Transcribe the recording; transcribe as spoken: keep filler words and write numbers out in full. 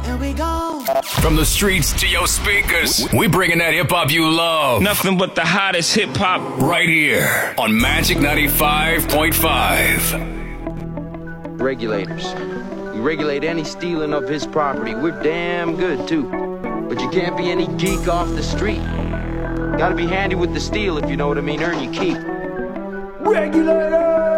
Here we go. From the streets to your speakers, we bringing that hip hop you love. Nothing but the hottest hip hop right here on Magic ninety-five point five. Regulators. We regulate any stealing of his property. We're damn good too. But you can't be any geek off the street. Gotta be handy with the steel, if you know what I mean. Earn your keep. Regulator!